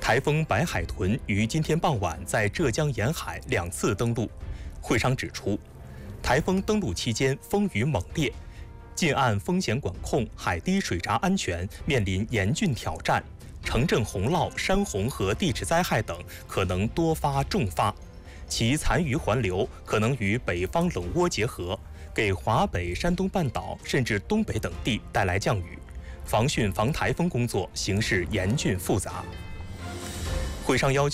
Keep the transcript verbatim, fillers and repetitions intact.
台风白海豚于今天傍晚在浙江沿海两次登陆。会商指出，台风登陆期间风雨猛烈，近岸风险管控、海堤水闸安全面临严峻挑战，城镇洪涝、山洪和地质灾害等可能多发重发，其残余环流可能与北方冷涡结合，给华北、山东半岛甚至东北等地带来降雨，防汛防台风工作形势严峻复杂。会商要求